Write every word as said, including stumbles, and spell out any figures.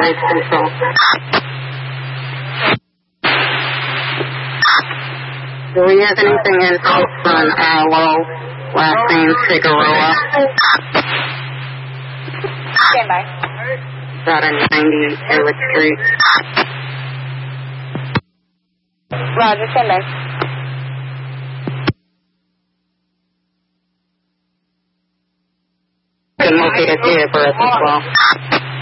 Race Control. Do we have anything in house on Arlo, last name Figueroa? Stand by. About a ninety Taylor Street. Roger, stand by. Can locate a date of birth as well.